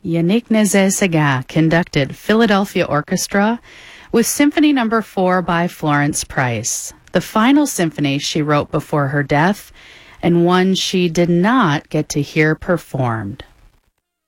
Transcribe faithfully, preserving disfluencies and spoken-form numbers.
Yannick Nézet-Séguin conducted Philadelphia Orchestra with Symphony Number four by Florence Price, the final symphony she wrote before her death, and one she did not get to hear performed.